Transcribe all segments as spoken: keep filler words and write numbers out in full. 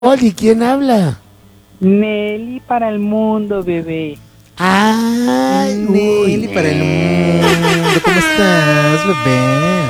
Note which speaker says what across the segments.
Speaker 1: Oli, ¿quién habla?
Speaker 2: Nelly para el mundo, bebé.
Speaker 1: Ay,
Speaker 3: Nelly para el mundo. ¿Cómo estás, bebé?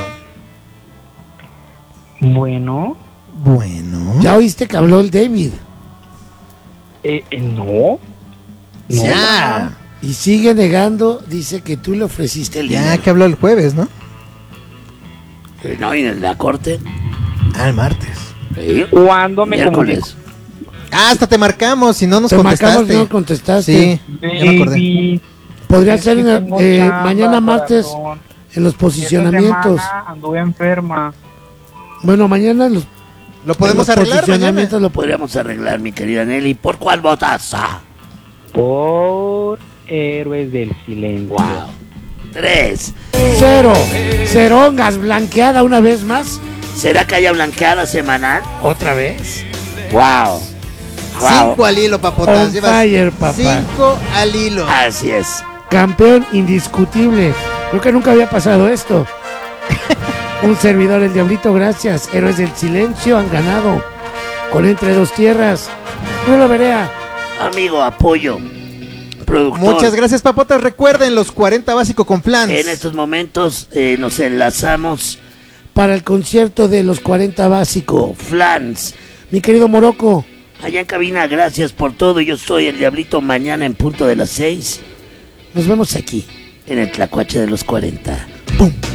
Speaker 2: Bueno.
Speaker 3: Bueno.
Speaker 1: ¿Ya oíste que habló el David?
Speaker 2: Eh, eh, no. No.
Speaker 3: Ya.
Speaker 1: Y sigue negando, dice que tú le ofreciste el
Speaker 3: Ya
Speaker 1: dinero.
Speaker 3: que habló el jueves, ¿no?
Speaker 4: Eh, No, y en la corte.
Speaker 3: Ah, el martes.
Speaker 4: Sí.
Speaker 2: ¿Cuándo me comunico?
Speaker 4: Miércoles.
Speaker 3: Ah, hasta te marcamos y no nos
Speaker 1: Te marcamos,
Speaker 3: contestaste.
Speaker 1: no contestaste.
Speaker 3: Sí, ya me acordé.
Speaker 2: Baby,
Speaker 1: Podría
Speaker 2: es
Speaker 1: ser
Speaker 2: que
Speaker 1: en el-
Speaker 2: tengo
Speaker 1: eh,
Speaker 2: chamba,
Speaker 1: mañana martes
Speaker 2: corazón.
Speaker 1: en los
Speaker 2: Esta
Speaker 1: posicionamientos.
Speaker 2: semana anduve enferma.
Speaker 1: Bueno, mañana en los,
Speaker 3: ¿Lo
Speaker 1: en
Speaker 3: podemos
Speaker 1: los
Speaker 3: arreglar mañana?
Speaker 1: posicionamientos lo
Speaker 4: Podríamos arreglar, mi querida Nelly. ¿Por cuál votas? Ah,
Speaker 2: Por Héroes del Silencio.
Speaker 4: wow. Tres.
Speaker 1: Cero. Cerongas, blanqueada una vez más.
Speaker 4: ¿Será que haya blanqueada semanal?
Speaker 1: ¿Otra vez?
Speaker 4: Wow. Wow.
Speaker 3: Cinco al hilo, papotas.
Speaker 1: On
Speaker 3: Llevas
Speaker 1: fire, papá.
Speaker 3: cinco al hilo.
Speaker 4: Así es.
Speaker 1: Campeón indiscutible. Creo que nunca había pasado esto. Un servidor, el Diablito, gracias. Héroes del Silencio han ganado. Con Entre Dos Tierras. No lo veré.
Speaker 4: Amigo, apoyo. Productor.
Speaker 3: Muchas gracias, papotas. Recuerden los cuarenta básico con Flans.
Speaker 4: En estos momentos eh, nos enlazamos.
Speaker 1: Para el concierto de los cuarenta básico.
Speaker 4: Flans.
Speaker 1: Mi querido Morocco.
Speaker 4: Allá en cabina, gracias por todo. Yo soy el Diablito. Mañana en punto de las seis.
Speaker 1: Nos vemos aquí.
Speaker 4: En el Tlacuache de los cuarenta.
Speaker 1: ¡Pum!